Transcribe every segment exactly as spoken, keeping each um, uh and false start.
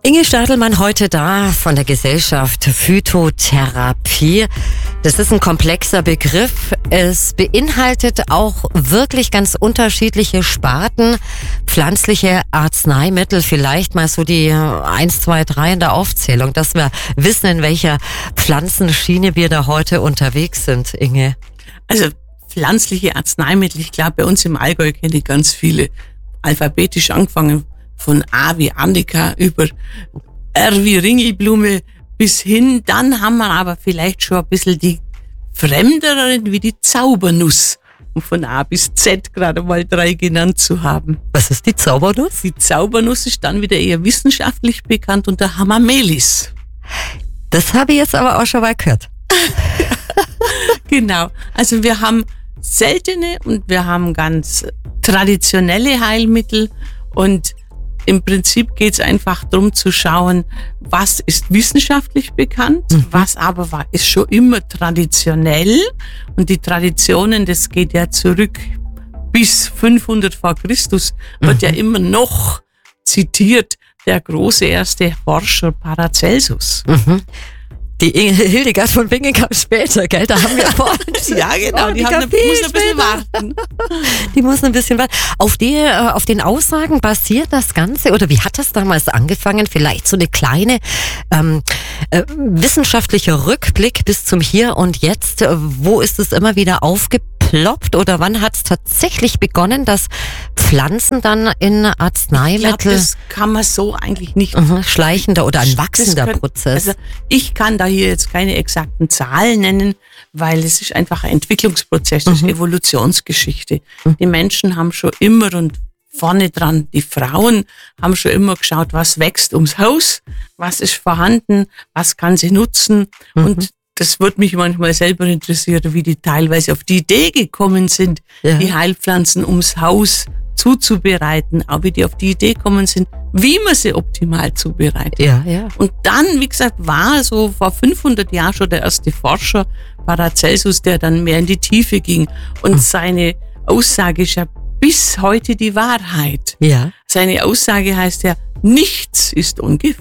Inge Stadelmann heute da von der Gesellschaft Phytotherapie. Das ist ein komplexer Begriff. Es beinhaltet auch wirklich ganz unterschiedliche Sparten, pflanzliche Arzneimittel, vielleicht mal so die eins, zwei, drei in der Aufzählung, dass wir wissen, in welcher Pflanzenschiene wir da heute unterwegs sind, Inge. Also pflanzliche Arzneimittel, ich glaube, bei uns im Allgäu kenne ich ganz viele, alphabetisch angefangen von A wie Annika über R wie Ringelblume bis hin. Dann haben wir aber vielleicht schon ein bisschen die fremderen wie die Zaubernuss, um von A bis Z gerade mal drei genannt zu haben. Was ist die Zaubernuss? Die Zaubernuss ist dann wieder eher wissenschaftlich bekannt unter Hamamelis. Das habe ich jetzt aber auch schon mal gehört. Genau, also wir haben seltene und wir haben ganz traditionelle Heilmittel und im Prinzip geht es einfach darum zu schauen, was ist wissenschaftlich bekannt, mhm. was aber war, ist schon immer traditionell. Und die Traditionen, das geht ja zurück bis fünfhundert vor Christus, wird mhm. ja immer noch zitiert, der große erste Forscher Paracelsus. Mhm. Die Hildegard von Bingen kam später, gell? Da haben wir vorhin. Ja, genau, oh, die, die haben eine, muss ein bisschen warten. Die muss ein bisschen warten. Auf, die, auf den Aussagen basiert das Ganze, oder wie hat das damals angefangen? Vielleicht so eine kleine ähm, äh, wissenschaftlicher Rückblick bis zum Hier und Jetzt. Wo ist es immer wieder aufgeploppt oder wann hat es tatsächlich begonnen, dass Pflanzen dann in Arzneimittel... Ich glaube, das kann man so eigentlich nicht... Mhm, schleichender oder ein wachsender können, Prozess. Also ich kann da hier jetzt keine exakten Zahlen nennen, weil es ist einfach ein Entwicklungsprozess, das mhm. ist Evolutionsgeschichte. Mhm. Die Menschen haben schon immer und vorne dran, die Frauen haben schon immer geschaut, was wächst ums Haus, was ist vorhanden, was kann sie nutzen mhm. und das würde mich manchmal selber interessieren, wie die teilweise auf die Idee gekommen sind, ja. die Heilpflanzen ums Haus zuzubereiten, auch wie die auf die Idee gekommen sind, wie man sie optimal zubereitet. Ja, ja. Und dann, wie gesagt, war so vor fünfhundert Jahren schon der erste Forscher, Paracelsus, der dann mehr in die Tiefe ging. Und mhm. seine Aussage ist ja bis heute die Wahrheit. Ja. Seine Aussage heißt ja, nichts ist Ungift.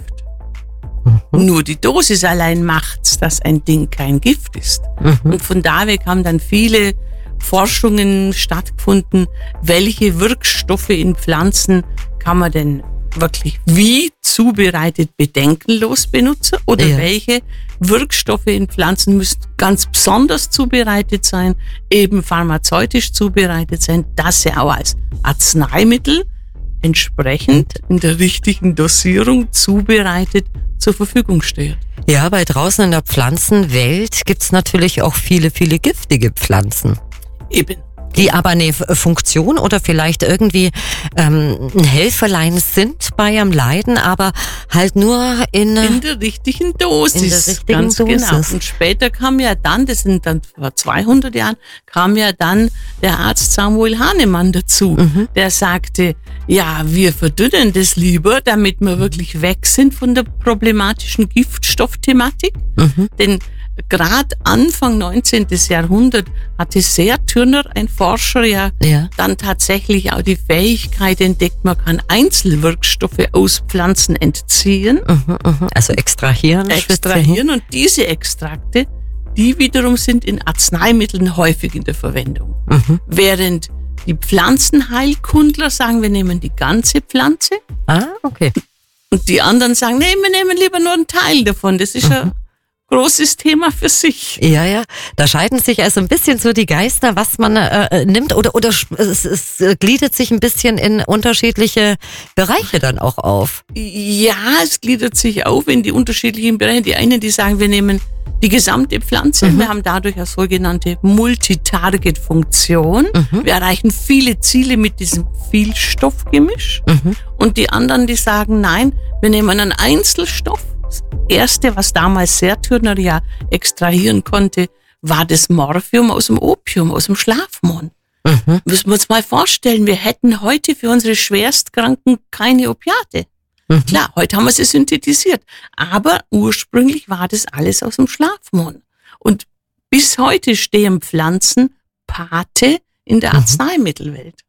Mhm. Nur die Dosis allein macht's, dass ein Ding kein Gift ist. Mhm. Und von da weg haben dann viele Forschungen stattgefunden, welche Wirkstoffe in Pflanzen kann man denn wirklich wie zubereitet bedenkenlos benutzen oder ja. welche Wirkstoffe in Pflanzen müssen ganz besonders zubereitet sein, eben pharmazeutisch zubereitet sein, dass sie auch als Arzneimittel entsprechend in der richtigen Dosierung zubereitet zur Verfügung steht. Ja, weil draußen in der Pflanzenwelt gibt's natürlich auch viele, viele giftige Pflanzen. Eben. Die aber eine Funktion oder vielleicht irgendwie ähm, ein Helferlein sind bei einem Leiden, aber halt nur in, in der richtigen Dosis. In der richtigen ganz Dosis. Genau. Und später kam ja dann, das sind dann vor zweihundert Jahren, kam ja dann der Arzt Samuel Hahnemann dazu, mhm. der sagte, ja, wir verdünnen das lieber, damit wir wirklich weg sind von der problematischen Giftstoffthematik. Mhm. Denn gerade Anfang neunzehnten. Jahrhundert hatte Sertürner, ein Forscher, ja, ja dann tatsächlich auch die Fähigkeit entdeckt, man kann Einzelwirkstoffe aus Pflanzen entziehen. Mhm, also extrahieren. Extrahieren und diese Extrakte, die wiederum sind in Arzneimitteln häufig in der Verwendung. Mhm. Während die Pflanzenheilkundler sagen, wir nehmen die ganze Pflanze. Ah, okay. Und die anderen sagen, nee, wir nehmen lieber nur einen Teil davon. Das ist mhm. ja großes Thema für sich. Ja, ja. Da scheiden sich also ein bisschen so die Geister, was man äh, nimmt oder oder es, es gliedert sich ein bisschen in unterschiedliche Bereiche dann auch auf. Ja, es gliedert sich auf in die unterschiedlichen Bereiche. Die einen, die sagen, wir nehmen die gesamte Pflanze. Mhm. Wir haben dadurch eine sogenannte Multitarget-Funktion. Mhm. Wir erreichen viele Ziele mit diesem Vielstoffgemisch. Mhm. Und die anderen, die sagen, nein, wir nehmen einen Einzelstoff. Das erste, was damals Sertürner ja extrahieren konnte, war das Morphium aus dem Opium, aus dem Schlafmohn. Mhm. Müssen wir uns mal vorstellen, wir hätten heute für unsere Schwerstkranken keine Opiate. Mhm. Klar, heute haben wir sie synthetisiert, aber ursprünglich war das alles aus dem Schlafmohn. Und bis heute stehen Pflanzen Pate in der Arzneimittelwelt.